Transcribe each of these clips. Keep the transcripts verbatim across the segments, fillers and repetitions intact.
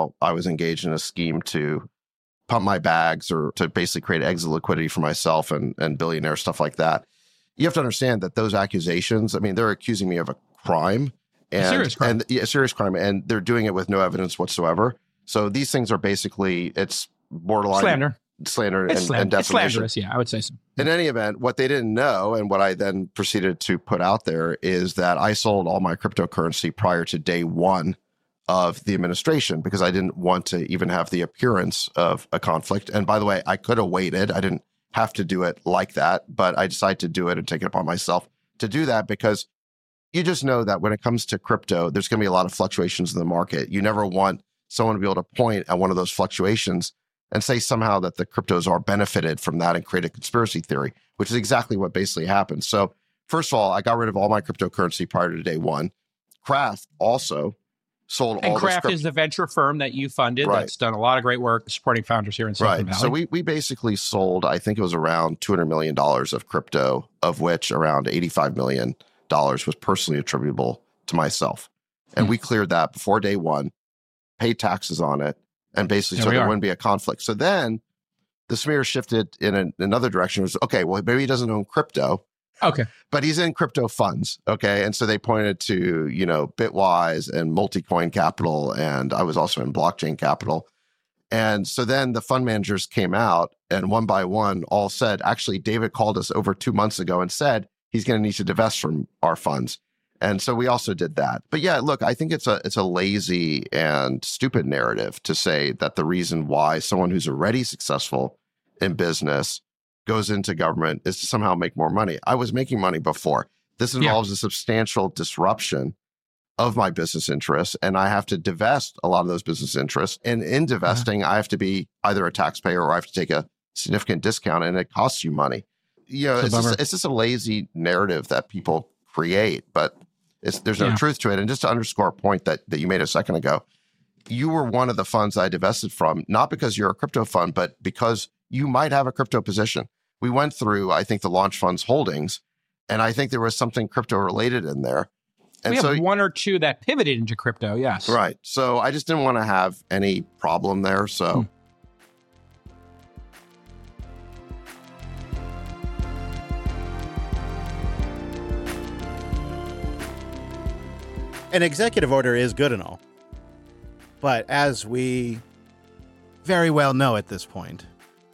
somehow I was engaged in a scheme to pump my bags or to basically create exit liquidity for myself and, and billionaire stuff like that. You have to understand that those accusations, I mean, they're accusing me of a crime. And, a serious crime. And, yeah, a serious crime. And they're doing it with no evidence whatsoever. So these things are basically, it's borderline slander, slander it's and, slander. and defamation. It's slanderous, yeah, I would say so. In any event, what they didn't know and what I then proceeded to put out there is that I sold all my cryptocurrency prior to day one of the administration because I didn't want to even have the appearance of a conflict. And by the way, I could have waited. I didn't have to do it like that, but I decided to do it and take it upon myself to do that because you just know that when it comes to crypto, there's going to be a lot of fluctuations in the market. You never want someone to be able to point at one of those fluctuations and say somehow that the cryptos are benefited from that and create a conspiracy theory, which is exactly what basically happened. So first of all, I got rid of all my cryptocurrency prior to day one. Kraft also sold and all Kraft crypto- is the venture firm that you funded right. that's done a lot of great work supporting founders here in Silicon right. Valley. So we we basically sold, I think it was around two hundred million dollars of crypto, of which around eighty-five million dollars was personally attributable to myself. And hmm. we cleared that before day one, paid taxes on it, and basically there so there are. wouldn't be a conflict. So then the smear shifted in a, another direction. It was, okay, well, maybe he doesn't own crypto. Okay. But he's in crypto funds. Okay. And so they pointed to, you know, Bitwise and Multicoin Capital. And I was also in Blockchain Capital. And so then the fund managers came out and one by one all said, actually, David called us over two months ago and said he's going to need to divest from our funds. And so we also did that. But yeah, look, I think it's a it's a lazy and stupid narrative to say that the reason why someone who's already successful in business goes into government is to somehow make more money. I was making money before. This involves yeah. a substantial disruption of my business interests, and I have to divest a lot of those business interests. And in divesting, uh-huh. I have to be either a taxpayer or I have to take a significant discount, and it costs you money. You know, it's, it's, just, it's just a lazy narrative that people create, but it's, there's no yeah. truth to it. And just to underscore a point that, that you made a second ago, you were one of the funds I divested from, not because you're a crypto fund, but because you might have a crypto position. We went through, I think, the launch fund's holdings, and I think there was something crypto related in there. And we have so, one or two that pivoted into crypto, yes. Right. So I just didn't want to have any problem there. So. Hmm. An executive order is good and all. But as we very well know at this point,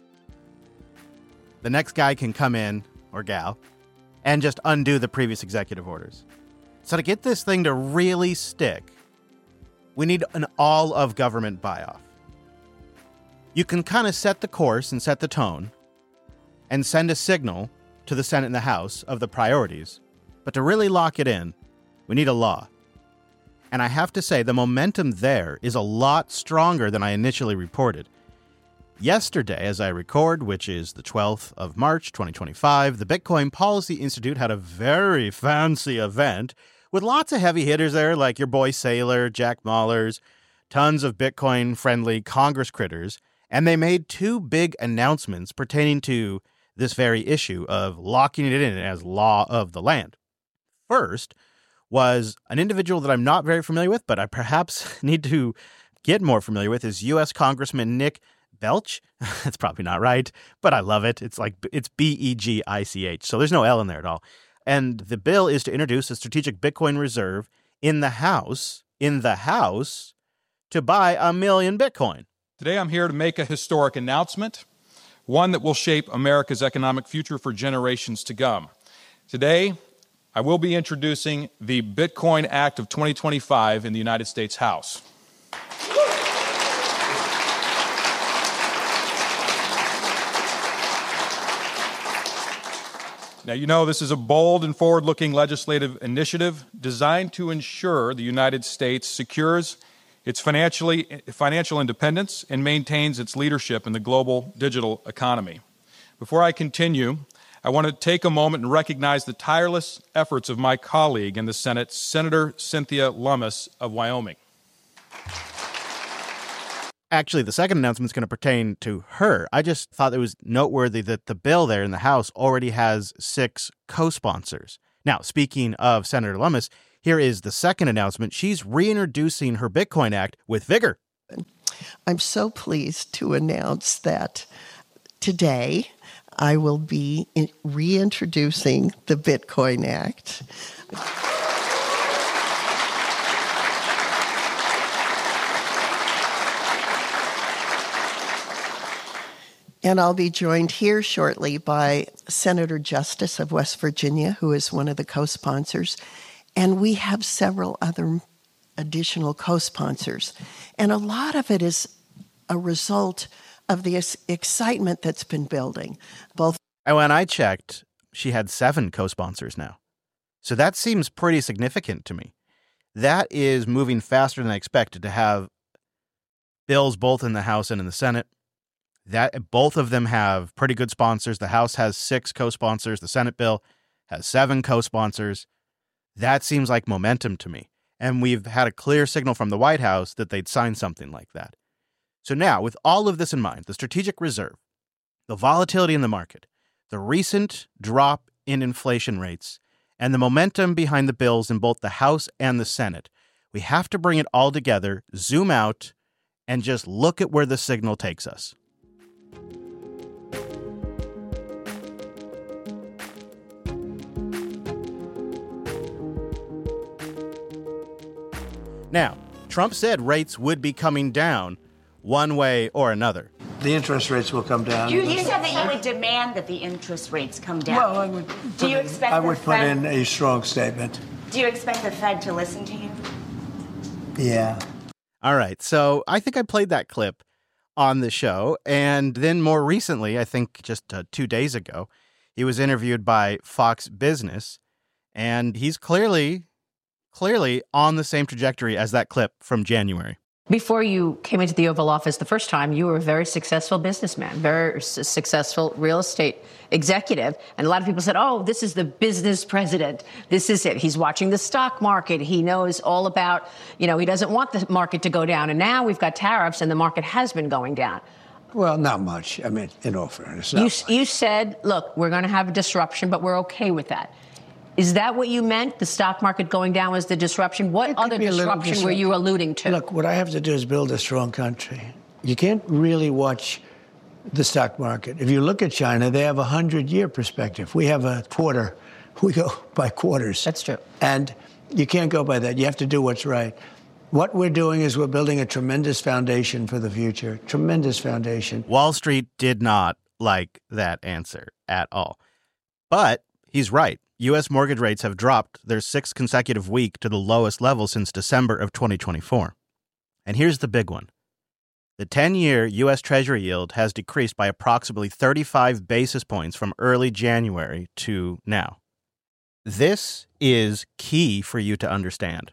the next guy can come in, or gal, and just undo the previous executive orders. So to get this thing to really stick, we need an all-of-government buy-off. You can kind of set the course and set the tone and send a signal to the Senate and the House of the priorities. But to really lock it in, we need a law. And I have to say, the momentum there is a lot stronger than I initially reported. Yesterday, as I record, which is the twelfth of March, twenty twenty-five, the Bitcoin Policy Institute had a very fancy event with lots of heavy hitters there, like your boy Saylor, Jack Mallers, tons of Bitcoin-friendly Congress critters, and they made two big announcements pertaining to this very issue of locking it in as law of the land. First was an individual that I'm not very familiar with, but I perhaps need to get more familiar with, is U S Congressman Nick Belch. That's probably not right, but I love it. It's like, it's B E G I C H, so there's no L in there at all. And the bill is to introduce a strategic Bitcoin reserve in the House, in the House, to buy a million Bitcoin. Today I'm here to make a historic announcement, one that will shape America's economic future for generations to come. Today, I will be introducing the Bitcoin Act of twenty twenty-five in the United States House. Now, you know, this is a bold and forward-looking legislative initiative designed to ensure the United States secures its financially, financial independence and maintains its leadership in the global digital economy. Before I continue, I want to take a moment and recognize the tireless efforts of my colleague in the Senate, Senator Cynthia Lummis of Wyoming. Actually, the second announcement is going to pertain to her. I just thought it was noteworthy that the bill there in the House already has six co-sponsors. Now, speaking of Senator Lummis, here is the second announcement. She's reintroducing her Bitcoin Act with vigor. I'm so pleased to announce that today I will be in- reintroducing the Bitcoin Act. And I'll be joined here shortly by Senator Justice of West Virginia, who is one of the co-sponsors. And we have several other additional co-sponsors. And a lot of it is a result of the ex- excitement that's been building. Both. And when I checked, she had seven co-sponsors now. So that seems pretty significant to me. That is moving faster than I expected to have bills both in the House and in the Senate. That both of them have pretty good sponsors. The House has six co-sponsors. The Senate bill has seven co-sponsors. That seems like momentum to me. And we've had a clear signal from the White House that they'd sign something like that. So now, with all of this in mind, the strategic reserve, the volatility in the market, the recent drop in inflation rates, and the momentum behind the bills in both the House and the Senate, we have to bring it all together, zoom out, and just look at where the signal takes us. Now, Trump said rates would be coming down one way or another. The interest rates will come down. You, you said that you would demand that the interest rates come down. Well, I would. Do you expect I the would put Fed, in a strong statement. Do you expect the Fed to listen to you? Yeah. All right. So I think I played that clip on the show. And then more recently, I think just uh, two days ago, he was interviewed by Fox Business. And he's clearly, clearly on the same trajectory as that clip from January. Before you came into the Oval Office the first time, you were a very successful businessman, very su- successful real estate executive. And a lot of people said, oh, this is the business president. This is it. He's watching the stock market. He knows all about, you know, he doesn't want the market to go down. And now we've got tariffs and the market has been going down. Well, not much. I mean, in all fairness. You, you said, look, we're going to have a disruption, but we're okay with that. Is that what you meant? The stock market going down was the disruption? What other disruption were you alluding to? Look, what I have to do is build a strong country. You can't really watch the stock market. If you look at China, they have a hundred-year perspective. We have a quarter. We go by quarters. That's true. And you can't go by that. You have to do what's right. What we're doing is we're building a tremendous foundation for the future. Tremendous foundation. Wall Street did not like that answer at all. But he's right. U S mortgage rates have dropped their sixth consecutive week to the lowest level since December of twenty twenty-four. And here's the big one. The ten-year U S Treasury yield has decreased by approximately thirty-five basis points from early January to now. This is key for you to understand.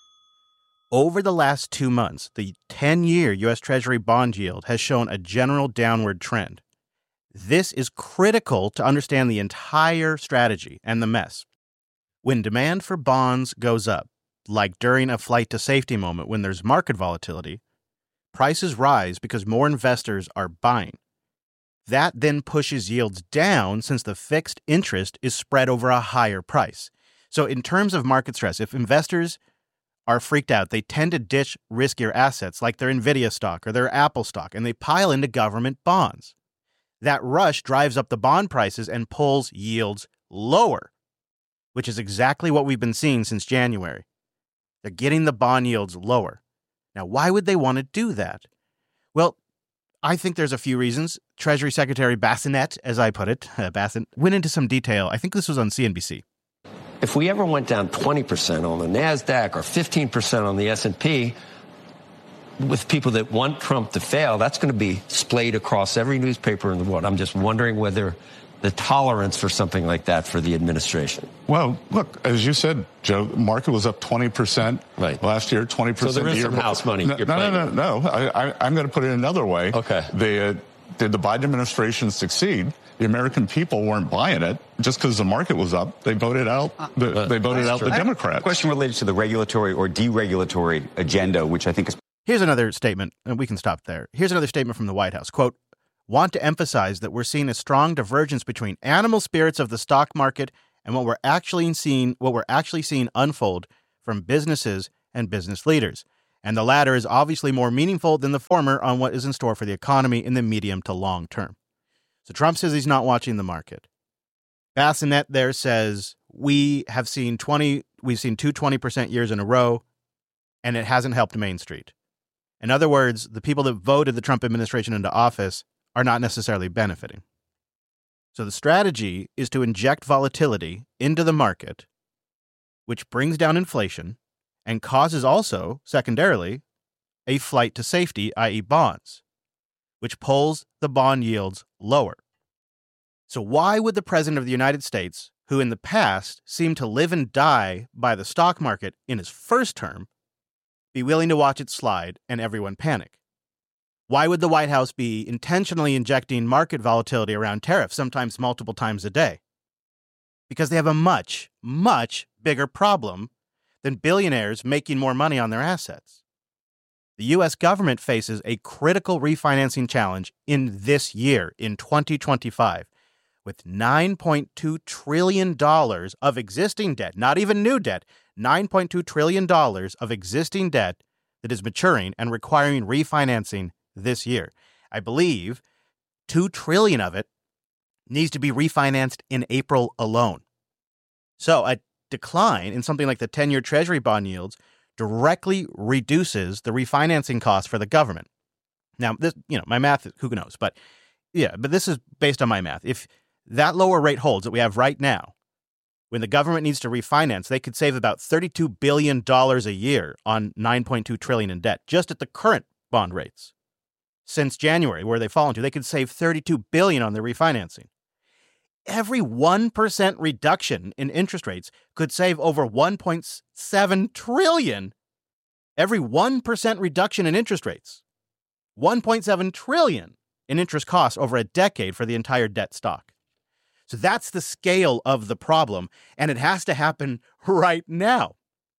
Over the last two months, the ten-year U S Treasury bond yield has shown a general downward trend. This is critical to understand the entire strategy and the mess. When demand for bonds goes up, like during a flight to safety moment when there's market volatility, prices rise because more investors are buying. That then pushes yields down since the fixed interest is spread over a higher price. So in terms of market stress, if investors are freaked out, they tend to ditch riskier assets like their Nvidia stock or their Apple stock, and they pile into government bonds. That rush drives up the bond prices and pulls yields lower, which is exactly what we've been seeing since January. They're getting the bond yields lower. Now, why would they want to do that? Well, I think there's a few reasons. Treasury Secretary Bassinet, as I put it, uh, Bassett, went into some detail. I think this was on C N B C. If we ever went down twenty percent on the NASDAQ or fifteen percent on the S and P, with people that want Trump to fail, that's going to be splayed across every newspaper in the world. I'm just wondering whether the tolerance for something like that for the administration. Well, look, as you said, Joe, the market was up twenty percent right. last year, twenty percent so there is the year some house money. No, you're no, no, no, no. I, I, I'm going to put it another way. Okay. They, uh, did the Biden administration succeed? The American people weren't buying it just because the market was up. They voted out. The, uh, they voted out true. the Democrats. Question related to the regulatory or deregulatory agenda, which I think is. Here's another statement, and we can stop there. Here's another statement from the White House. Quote, want to emphasize that we're seeing a strong divergence between animal spirits of the stock market and what we're actually seeing, what we're actually seeing unfold from businesses and business leaders. And the latter is obviously more meaningful than the former on what is in store for the economy in the medium to long term. So Trump says he's not watching the market. Bassinet there says we have seen twenty, we've seen two twenty percent years in a row, and it hasn't helped Main Street. In other words, the people that voted the Trump administration into office are not necessarily benefiting. So the strategy is to inject volatility into the market, which brings down inflation and causes also, secondarily, a flight to safety, that is bonds, which pulls the bond yields lower. So why would the President of the United States, who in the past seemed to live and die by the stock market in his first term, be willing to watch it slide and everyone panic? Why would the White House be intentionally injecting market volatility around tariffs, sometimes multiple times a day? Because they have a much, much bigger problem than billionaires making more money on their assets. The U S government faces a critical refinancing challenge in this year, in twenty twenty-five, with nine point two trillion dollars of existing debt, not even new debt, nine point two trillion dollars of existing debt that is maturing and requiring refinancing this year. I believe two trillion dollars of it needs to be refinanced in April alone. So a decline in something like the ten-year Treasury bond yields directly reduces the refinancing costs for the government. Now, this, you know, my math, who knows, but yeah, but this is based on my math. If that lower rate holds that we have right now, when the government needs to refinance, they could save about thirty-two billion dollars a year on nine point two trillion dollars in debt, just at the current bond rates. Since January, where they've fallen to, they could save thirty-two billion dollars on their refinancing. Every one percent reduction in interest rates could save over one point seven trillion dollars. Every one percent reduction in interest rates, one point seven trillion dollars in interest costs over a decade for the entire debt stock. So that's the scale of the problem, and it has to happen right now.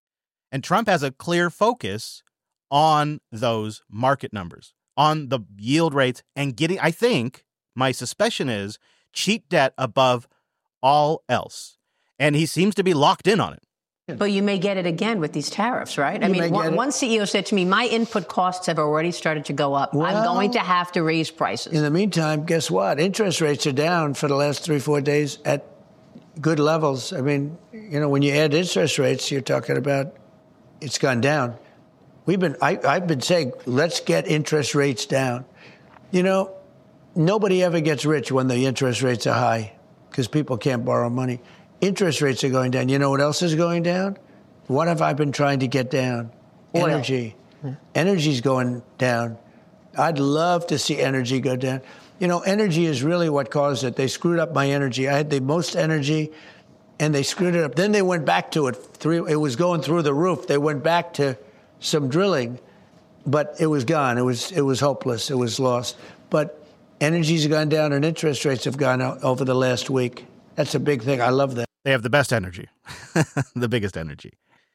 And Trump has a clear focus on those market numbers, on the yield rates, and getting, I think, my suspicion is, cheap debt above all else. And he seems to be locked in on it. But you may get it again with these tariffs, right? I You mean, may one, get it. one C E O said to me, my input costs have already started to go up. I'm Well, going to have to raise prices. In the meantime, guess what? Interest rates are down for the last three, four days at good levels. I mean, you know, when you add interest rates, you're talking about it's gone down. We've been, I, I've been saying, let's get interest rates down. You know, nobody ever gets rich when the interest rates are high because people can't borrow money. Interest rates are going down. You know what else is going down? What have I been trying to get down? Oil. Energy. Energy's going down. I'd love to see energy go down. You know, energy is really what caused it. They screwed up my energy. I had the most energy, and they screwed it up. Then they went back to it. Three, it was going through the roof. They went back to some drilling, but it was gone. It was it was hopeless. It was lost. But energy's gone down, and interest rates have gone up over the last week. That's a big thing. I love that. They have the best energy, the biggest energy.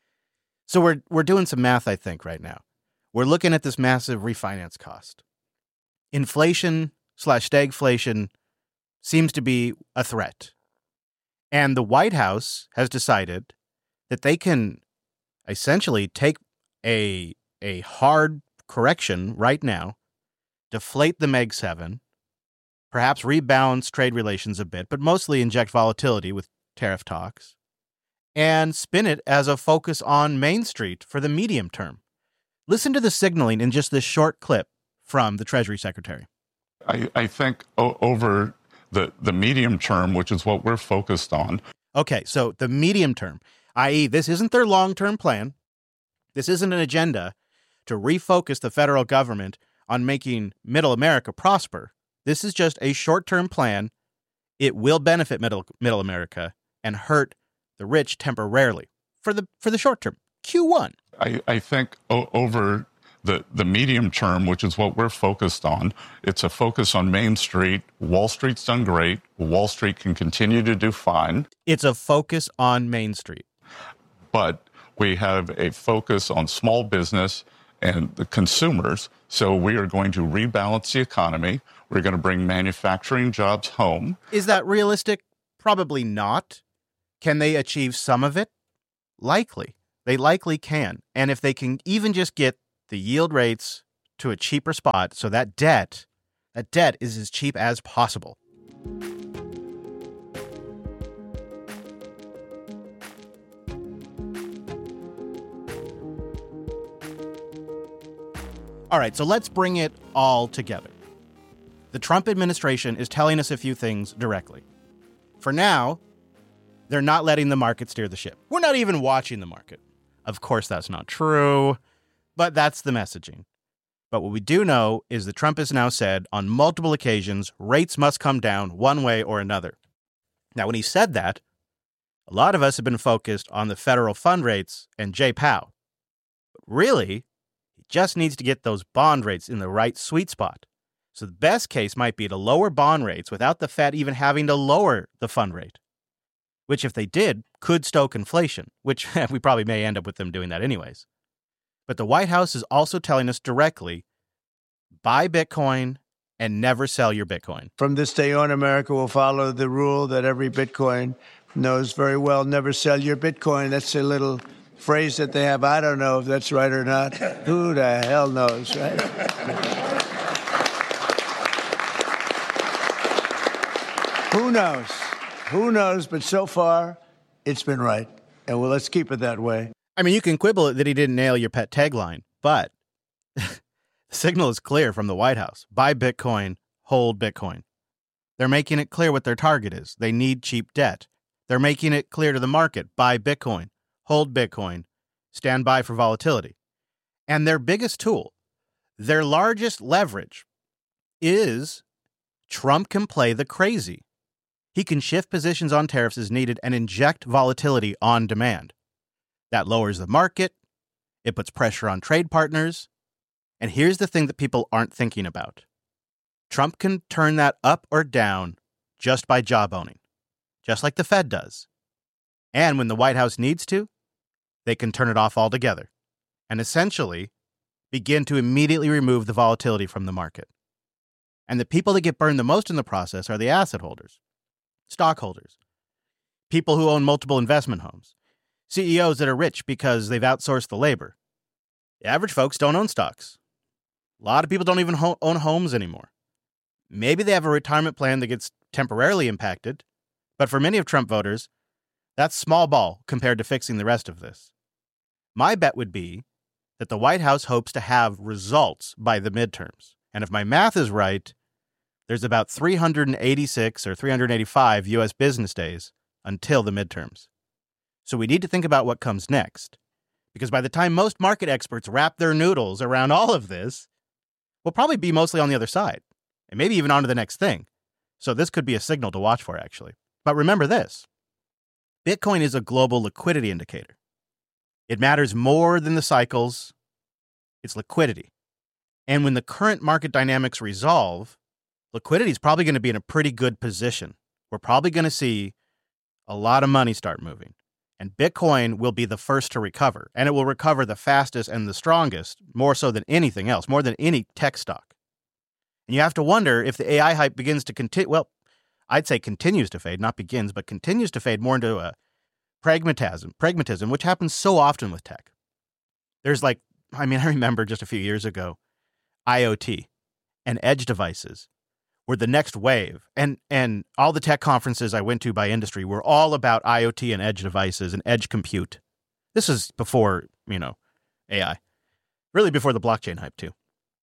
So we're we're doing some math, I think, right now. We're looking at this massive refinance cost. Inflation slash stagflation seems to be a threat. And the White House has decided that they can essentially take a, a hard correction right now, deflate the Meg seven, perhaps rebalance trade relations a bit, but mostly inject volatility with tariff talks, and spin it as a focus on Main Street for the medium term. Listen to the signaling in just this short clip from the Treasury Secretary. I, I think o- over the, the medium term, which is what we're focused on. Okay, so the medium term, that is this isn't their long-term plan. This isn't an agenda to refocus the federal government on making middle America prosper. This is just a short-term plan. It will benefit middle middle America and hurt the rich temporarily for the for the short term. Q one. I, I think o- over the, the medium term, which is what we're focused on, it's a focus on Main Street. Wall Street's done great. Wall Street can continue to do fine. It's a focus on Main Street. But we have a focus on small business and the consumers. So we are going to rebalance the economy. We're going to bring manufacturing jobs home. Is that realistic? Probably not. Can they achieve some of it? Likely. They likely can. And if they can even just get the yield rates to a cheaper spot so that debt, that debt is as cheap as possible. All right, so let's bring it all together. The Trump administration is telling us a few things directly. For now, they're not letting the market steer the ship. We're not even watching the market. Of course, that's not true, but that's the messaging. But what we do know is that Trump has now said on multiple occasions, rates must come down one way or another. Now, when he said that, a lot of us have been focused on the federal fund rates and Jay Powell. But really, he just needs to get those bond rates in the right sweet spot. So the best case might be to lower bond rates without the Fed even having to lower the fund rate, which if they did, could stoke inflation, which we probably may end up with them doing that anyways. But the White House is also telling us directly, buy Bitcoin and never sell your Bitcoin. From this day on, America will follow the rule that every Bitcoin knows very well, never sell your Bitcoin. That's a little phrase that they have. I don't know if that's right or not. Who the hell knows, right? Who knows? Who knows? But so far, it's been right. And well, let's keep it that way. I mean, you can quibble that he didn't nail your pet tagline, but the signal is clear from the White House. Buy Bitcoin, hold Bitcoin. They're making it clear what their target is. They need cheap debt. They're making it clear to the market. Buy Bitcoin, hold Bitcoin, stand by for volatility. And their biggest tool, their largest leverage, is Trump can play the crazy. He can shift positions on tariffs as needed and inject volatility on demand. That lowers the market. It puts pressure on trade partners. And here's the thing that people aren't thinking about. Trump can turn that up or down just by jawboning, just like the Fed does. And when the White House needs to, they can turn it off altogether and essentially begin to immediately remove the volatility from the market. And the people that get burned the most in the process are the asset holders, stockholders, people who own multiple investment homes, C E Os that are rich because they've outsourced the labor. The average folks don't own stocks. A lot of people don't even ho- own homes anymore. Maybe they have a retirement plan that gets temporarily impacted, but for many of Trump voters, that's small ball compared to fixing the rest of this. My bet would be that the White House hopes to have results by the midterms. And if my math is right, there's about three hundred eighty-six or three hundred eighty-five U S business days until the midterms. So we need to think about what comes next. Because by the time most market experts wrap their noodles around all of this, we'll probably be mostly on the other side. And maybe even on to the next thing. So this could be a signal to watch for, actually. But remember this. Bitcoin is a global liquidity indicator. It matters more than the cycles. It's liquidity. And when the current market dynamics resolve, liquidity is probably going to be in a pretty good position. We're probably going to see a lot of money start moving. And Bitcoin will be the first to recover. And it will recover the fastest and the strongest, more so than anything else, more than any tech stock. And you have to wonder if the A I hype begins to continue, well, I'd say continues to fade, not begins, but continues to fade more into a pragmatism, pragmatism, which happens so often with tech. There's like, I mean, I remember just a few years ago, IoT and edge devices were the next wave. And and all the tech conferences I went to by industry were all about IoT and edge devices and edge compute. This is before, you know, A I. Really before the blockchain hype, too.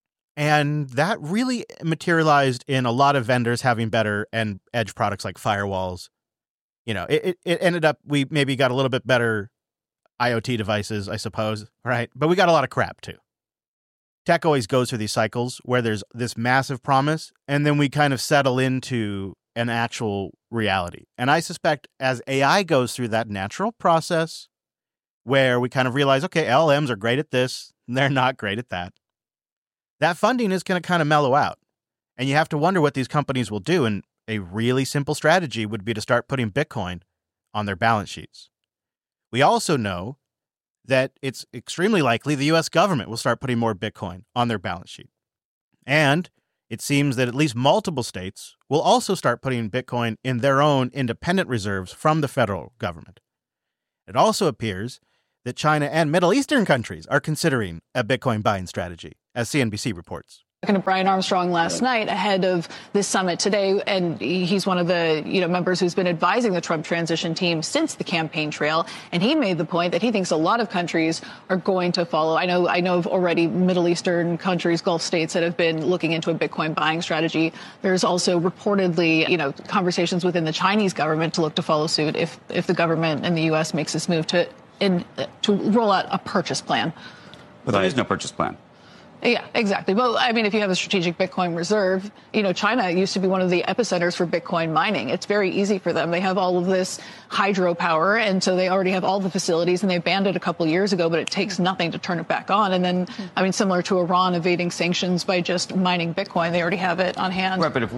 And that really materialized in a lot of vendors having better and edge products like firewalls. You know, it, it ended up, we maybe got a little bit better IoT devices, I suppose, right? But we got a lot of crap, too. Tech always goes through these cycles where there's this massive promise, and then we kind of settle into an actual reality. And I suspect as A I goes through that natural process where we kind of realize, okay, L L Ms are great at this, and they're not great at that, that funding is going to kind of mellow out. And you have to wonder what these companies will do. And a really simple strategy would be to start putting Bitcoin on their balance sheets. We also know that it's extremely likely the U S government will start putting more Bitcoin on their balance sheet. And it seems that at least multiple states will also start putting Bitcoin in their own independent reserves from the federal government. It also appears that China and Middle Eastern countries are considering a Bitcoin buying strategy, as C N B C reports. Talking to Brian Armstrong last night ahead of this summit today, and he's one of the you know members who's been advising the Trump transition team since the campaign trail, and he made the point that he thinks a lot of countries are going to follow. I know I know of already Middle Eastern countries, Gulf states that have been looking into a Bitcoin buying strategy. There's also reportedly you know conversations within the Chinese government to look to follow suit if if the government in the U S makes this move to in to roll out a purchase plan. But there is no purchase plan. Yeah, exactly. Well, I mean, if you have a strategic Bitcoin reserve, you know, China used to be one of the epicenters for Bitcoin mining. It's very easy for them. They have all of this hydropower, and so they already have all the facilities, and they banned it a couple of years ago, but it takes nothing to turn it back on. And then, I mean, similar to Iran evading sanctions by just mining Bitcoin, they already have it on hand. Right, but if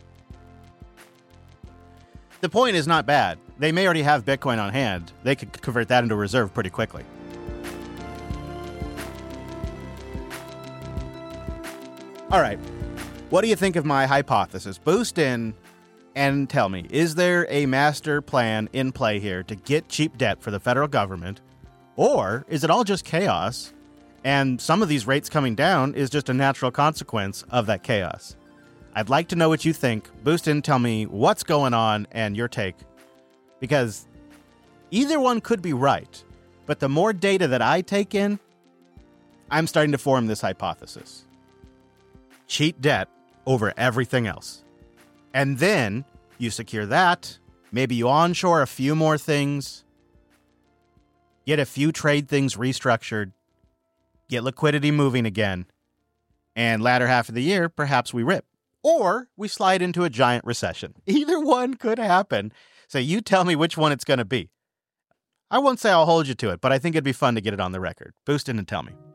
The point is not bad. They may already have Bitcoin on hand. They could convert that into a reserve pretty quickly. All right. What do you think of my hypothesis? Boost in and tell me, is there a master plan in play here to get cheap debt for the federal government? Or is it all just chaos, and some of these rates coming down is just a natural consequence of that chaos? I'd like to know what you think. Boost in, tell me what's going on and your take. Because either one could be right, but the more data that I take in, I'm starting to form this hypothesis. Cheat debt over everything else. And then you secure that. Maybe you onshore a few more things. Get a few trade things restructured. Get liquidity moving again. And latter half of the year, perhaps we rip. Or we slide into a giant recession. Either one could happen. So you tell me which one it's going to be. I won't say I'll hold you to it, but I think it'd be fun to get it on the record. Boost in and tell me.